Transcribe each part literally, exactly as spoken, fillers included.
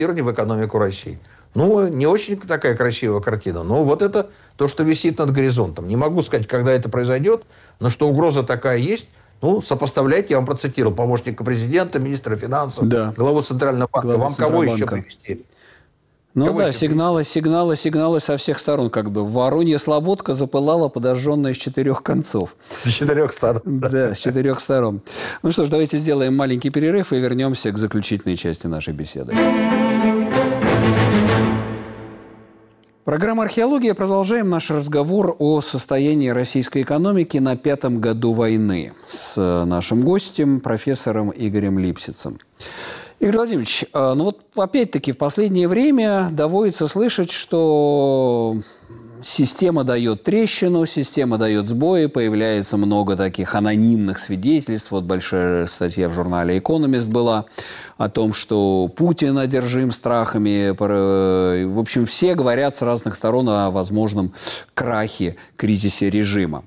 в экономику России. Ну, не очень такая красивая картина. Но вот это то, что висит над горизонтом. Не могу сказать, когда это произойдет, но что угроза такая есть. Ну, сопоставляйте, я вам процитировал помощника президента, министра финансов, да. главу Центрального банка. Главу Вам кого еще привести? Ну кого да, сигналы, сигналы, сигналы со всех сторон. Как бы Воронья слободка запылала, подожженная с четырех концов. С четырех сторон. Да, с четырех сторон. Ну что ж, давайте сделаем маленький перерыв и вернемся к заключительной части нашей беседы. Программа «Археология». Продолжаем наш разговор о состоянии российской экономики на пятом году войны с нашим гостем, профессором Игорем Липсицем. Игорь Владимирович, ну вот опять-таки в последнее время доводится слышать, что система дает трещину, система дает сбои, появляется много таких анонимных свидетельств. Вот большая статья в журнале «Экономист» была о том, что Путин одержим страхами. В общем, все говорят с разных сторон о возможном крахе, кризисе режима.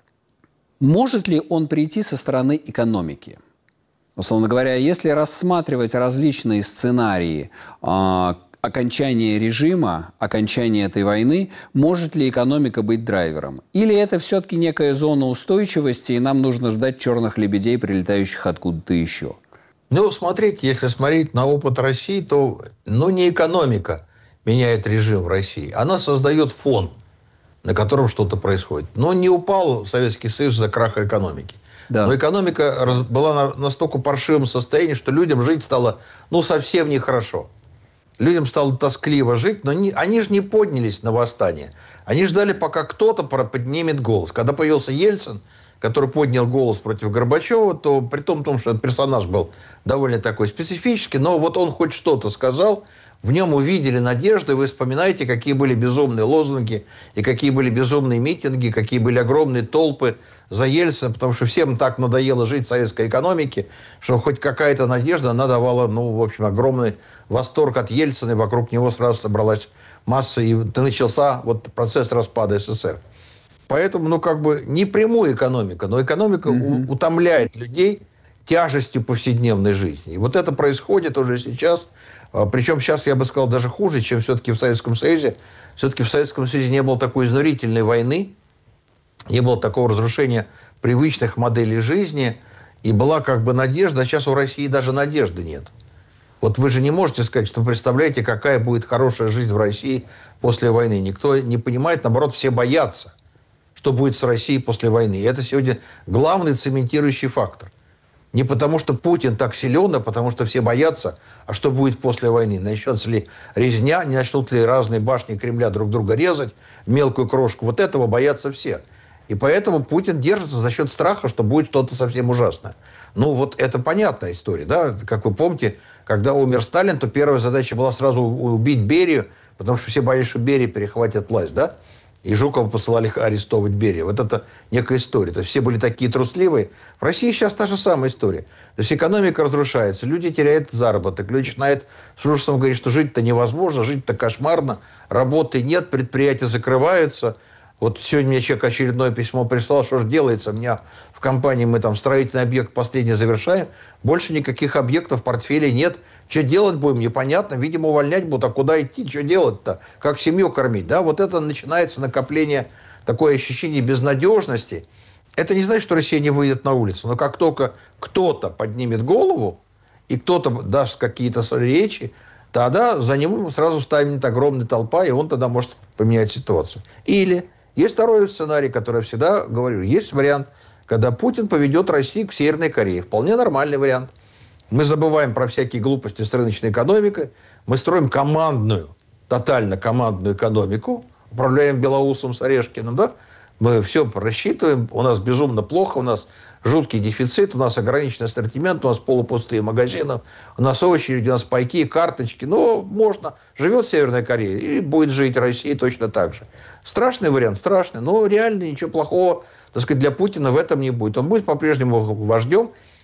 Может ли он прийти со стороны экономики? Условно говоря, если рассматривать различные сценарии э, окончания режима, окончания этой войны, может ли экономика быть драйвером? Или это все-таки некая зона устойчивости, и нам нужно ждать черных лебедей, прилетающих откуда-то еще? Ну, смотрите, если смотреть на опыт России, то ну, не экономика меняет режим в России. Она создает фон, на котором что-то происходит. Но не упал Советский Союз за краха экономики. Да. Но экономика была на настолько паршивом состоянии, что людям жить стало ну, совсем нехорошо. Людям стало тоскливо жить, но не, они же не поднялись на восстание. Они ждали, пока кто-то поднимет голос. Когда появился Ельцин, который поднял голос против Горбачева, то при том, том, что этот персонаж был довольно такой специфический, но вот он хоть что-то сказал, в нем увидели надежды. Вы вспоминаете, какие были безумные лозунги, и какие были безумные митинги, какие были огромные толпы за Ельцина, потому что всем так надоело жить в советской экономике, что хоть какая-то надежда, она давала, ну, в общем, огромный восторг от Ельцина, и вокруг него сразу собралась масса, и начался вот процесс распада СССР. Поэтому, ну, как бы, не прямую экономика, но экономика mm-hmm. утомляет людей тяжестью повседневной жизни. И вот это происходит уже сейчас. Причем сейчас, я бы сказал, даже хуже, чем все-таки в Советском Союзе. Все-таки в Советском Союзе не было такой изнурительной войны, не было такого разрушения привычных моделей жизни, и была как бы надежда, а сейчас у России даже надежды нет. Вот вы же не можете сказать, что представляете, какая будет хорошая жизнь в России после войны. Никто не понимает, наоборот, все боятся, что будет с Россией после войны. И это сегодня главный цементирующий фактор. Не потому, что Путин так силен, а потому, что все боятся, а что будет после войны. Начнется ли резня, не начнут ли разные башни Кремля друг друга резать, мелкую крошку. Вот этого боятся все. И поэтому Путин держится за счет страха, что будет что-то совсем ужасное. Ну, вот это понятная история, да. Как вы помните, когда умер Сталин, то первая задача была сразу убить Берию, потому что все боялись, что Берия перехватит власть, да. И Жукова посылали арестовывать Берию. Вот это некая история. То есть все были такие трусливые. В России сейчас та же самая история. То есть экономика разрушается, люди теряют заработок, люди начинают с ужасом говорить, что жить-то невозможно, жить-то кошмарно, работы нет, предприятия закрываются. Вот сегодня мне человек очередное письмо прислал, что же делается. У меня в компании мы там строительный объект последний завершаем. Больше никаких объектов в портфеле нет. Что делать будем, непонятно. Видимо, увольнять будут. А куда идти, что делать-то? Как семью кормить? Да, вот это начинается накопление, такое ощущение безнадежности. Это не значит, что Россия не выйдет на улицу. Но как только кто-то поднимет голову, и кто-то даст какие-то речи, тогда за ним сразу станет огромная толпа, и он тогда может поменять ситуацию. Или... Есть второй сценарий, который я всегда говорю. Есть вариант, когда Путин поведет Россию к Северной Корее. Вполне нормальный вариант. Мы забываем про всякие глупости с рыночной экономикой. Мы строим командную, тотально командную экономику. Управляем Белоусом с Орешкиным, да? Мы все рассчитываем. У нас безумно плохо. У нас жуткий дефицит. У нас ограниченный ассортимент. У нас полупустые магазины. У нас очереди, у нас пайки, карточки. Ну, можно. Живет Северная Корея. И будет жить Россия точно так же. Страшный вариант, страшный. Но реально ничего плохого, так сказать, для Путина в этом не будет. Он будет по-прежнему вождем.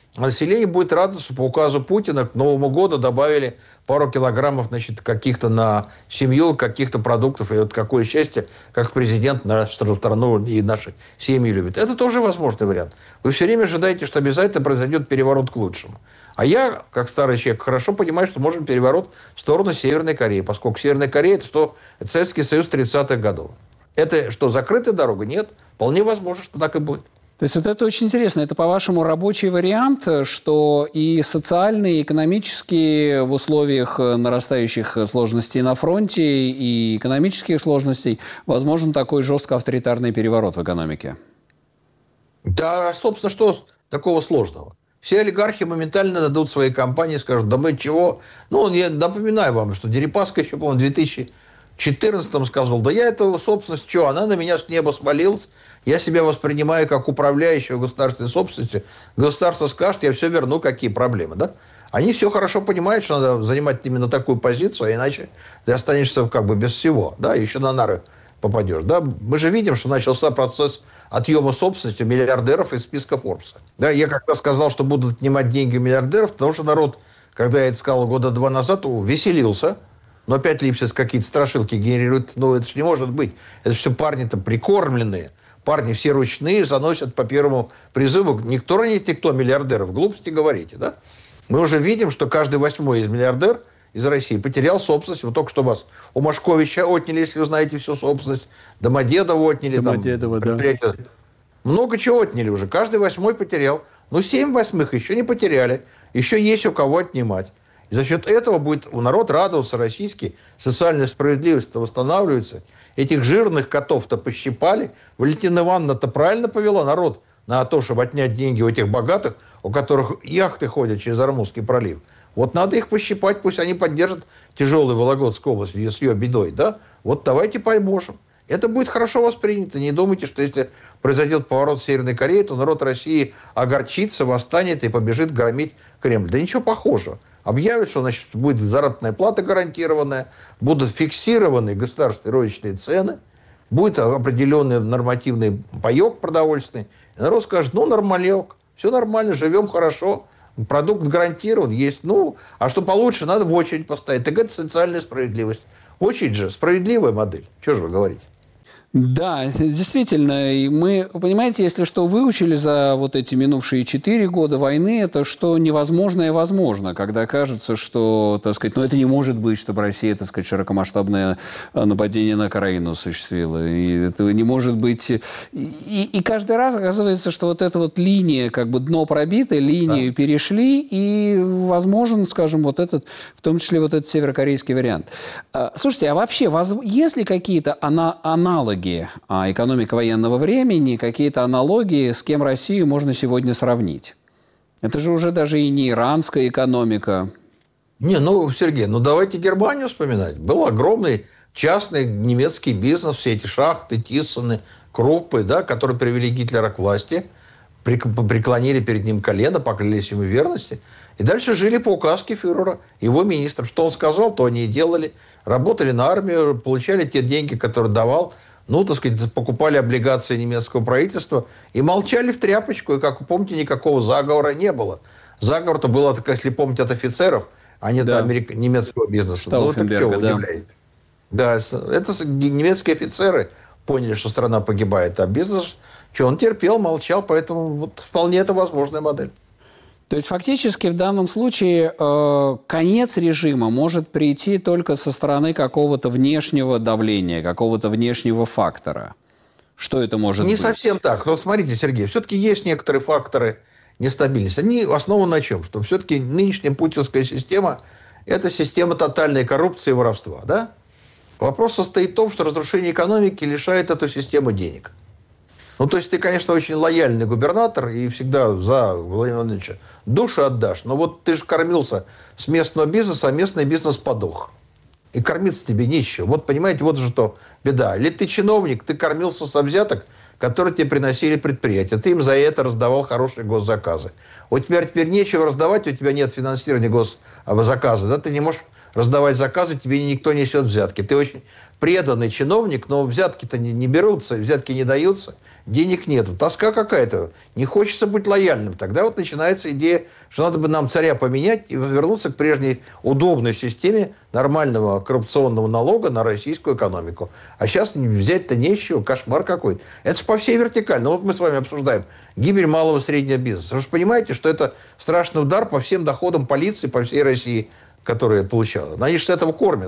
А население будет радоваться, что по указу Путина к Новому году добавили пару килограммов, значит, каких-то на семью, каких-то продуктов. И вот какое счастье, как президент нашу страну и наши семьи любит. Это тоже возможный вариант. Вы все время ожидаете, что обязательно произойдет переворот к лучшему. А я, как старый человек, хорошо понимаю, что можем переворот в сторону Северной Кореи, поскольку Северная Корея – это что? Это Советский Союз тридцатых годов. Это что, закрытая дорога? Нет. Вполне возможно, что так и будет. То есть вот это очень интересно. Это, по-вашему, рабочий вариант, что и социальные, и экономические в условиях нарастающих сложностей на фронте и экономических сложностей возможен такой жестко авторитарный переворот в экономике? Да, собственно, что такого сложного? Все олигархи моментально дадут свои компании, скажут, да мы чего? Ну, я напоминаю вам, что Дерипаска еще, по-моему, в две тысячи четырнадцатом сказал, да я эту собственность, что, она на меня с неба свалилась, я себя воспринимаю как управляющего государственной собственностью, государство скажет, я все верну, какие проблемы, да? Они все хорошо понимают, что надо занимать именно такую позицию, а иначе ты останешься как бы без всего, да, еще на нары попадешь, да? Мы же видим, что начался процесс отъема собственности миллиардеров из списка Форбса. Да, я как-то сказал, что будут отнимать деньги у миллиардеров, потому что народ, когда я это сказал года два назад, веселился. Но опять Липсиц какие-то страшилки генерирует. Ну, это же не может быть. Это все парни-то прикормленные. Парни все ручные, заносят по первому призыву. Никто не никто миллиардеров. Глупости говорите, да? Мы уже видим, что каждый восьмой из миллиардер из России потерял собственность. Вот только что вас у Машковича отняли, если вы знаете всю собственность. Домодедова отняли. Домодедова, там, да. Много чего отняли уже. Каждый восьмой потерял. Но семь восьмых еще не потеряли. Еще есть у кого отнимать. И за счет этого будет у народа радоваться российский, социальная справедливость восстанавливается. Этих жирных котов-то пощипали. Валентина Ивановна-то правильно повела народ на то, чтобы отнять деньги у этих богатых, у которых яхты ходят через Ормузский пролив. Вот надо их пощипать, пусть они поддержат тяжелую Вологодскую область с ее бедой. Да? Вот давайте поможем. Это будет хорошо воспринято. Не думайте, что если произойдет поворот в Северной Корее, то народ России огорчится, восстанет и побежит громить Кремль. Да ничего похожего. Объявят, что значит, будет заработная плата гарантированная, будут фиксированы государственные розничные цены, будет определенный нормативный паек продовольственный. И народ скажет, ну, нормалек, все нормально, живем хорошо, продукт гарантирован, есть. Ну, а что получше, надо в очередь поставить. Так это социальная справедливость. Очередь же справедливая модель. Что же вы говорите? Да, действительно. И мы, понимаете, если что выучили за вот эти минувшие четыре года войны, это что невозможное возможно, когда кажется, что, так сказать, ну это не может быть, чтобы Россия, так сказать, широкомасштабное нападение на Украину осуществила. И это не может быть. И, и каждый раз оказывается, что вот эта вот линия, как бы дно пробито, линию да. перешли, и возможен, скажем, вот этот, в том числе вот этот северокорейский вариант. Слушайте, а вообще, есть ли какие-то ана- аналоги а экономика военного времени, какие-то аналогии, с кем Россию можно сегодня сравнить? Это же уже даже и не иранская экономика. Не, ну, Сергей, ну давайте Германию вспоминать. Был огромный частный немецкий бизнес, все эти шахты, Тиссены, Круппы, да, которые привели Гитлера к власти, преклонили перед ним колено, поклялись ему верности. И дальше жили по указке фюрера, его министров. Что он сказал, то они и делали. Работали на армию, получали те деньги, которые давал. Ну, так сказать, покупали облигации немецкого правительства и молчали в тряпочку. И, как вы помните, никакого заговора не было. Заговор-то был, если помните, от офицеров, а не да. от америк... немецкого бизнеса. Ну, так что вы удивляете? Да, это немецкие офицеры поняли, что страна погибает, а бизнес, что он терпел, молчал, поэтому вот вполне это возможная модель. То есть фактически в данном случае э, конец режима может прийти только со стороны какого-то внешнего давления, какого-то внешнего фактора. Что это может Не быть? Не совсем так. Вот смотрите, Сергей, все-таки есть некоторые факторы нестабильности. Они основаны на чем? Что все-таки нынешняя путинская система – это система тотальной коррупции и воровства. Да? Вопрос состоит в том, что разрушение экономики лишает эту систему денег. Ну, то есть ты, конечно, очень лояльный губернатор и всегда за Владимира Владимировича душу отдашь. Но вот ты же кормился с местного бизнеса, а местный бизнес подох. И кормиться тебе нечего. Вот, понимаете, вот же то беда. Или ты чиновник, ты кормился со взяток, которые тебе приносили предприятия. Ты им за это раздавал хорошие госзаказы. У тебя теперь нечего раздавать, у тебя нет финансирования госзаказа. Да? Ты не можешь раздавать заказы, тебе никто не несет взятки. Ты очень преданный чиновник, но взятки-то не, не берутся, взятки не даются, денег нету. Тоска какая-то. Не хочется быть лояльным. Тогда вот начинается идея, что надо бы нам царя поменять и вернуться к прежней удобной системе нормального коррупционного налога на российскую экономику. А сейчас взять-то нечего, кошмар какой-то. Это же по всей вертикали. Ну вот мы с вами обсуждаем гибель малого и среднего бизнеса. Вы же понимаете, что это страшный удар по всем доходам полиции по всей России, которые получала. Они же с этого кормят.